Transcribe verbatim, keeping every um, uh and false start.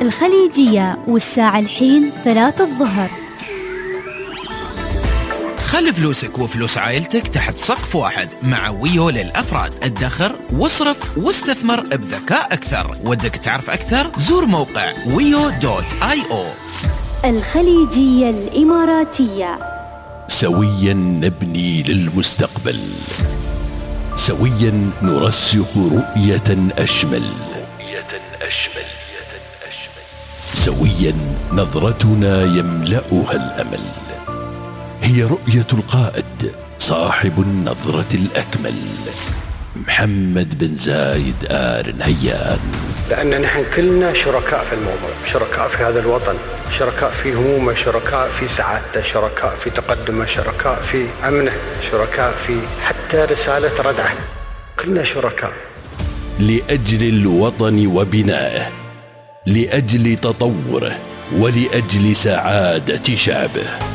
الخليجية، والساعة الحين ثلاثة الظهر. خلي فلوسك وفلوس عائلتك تحت سقف واحد مع ويو للأفراد. ادخر واصرف واستثمر بذكاء أكثر. ودك تعرف أكثر؟ زور موقع ويو دوت آي أو. الخليجية الإماراتية. سويا نبني للمستقبل، سويا نرسخ رؤية أشمل، رؤية أشمل، سويا نظرتنا يملأها الأمل. هي رؤية القائد صاحب النظرة الأكمل، محمد بن زايد آل نهيان. لأن نحن كلنا شركاء في الموضوع، شركاء في هذا الوطن، شركاء في همومه، شركاء في سعادته، شركاء في تقدمه، شركاء في أمنه، شركاء في حتى رسالة ردعه، كلنا شركاء. لأجل الوطن وبنائه، لأجل تطوره، ولأجل سعادة شعبه.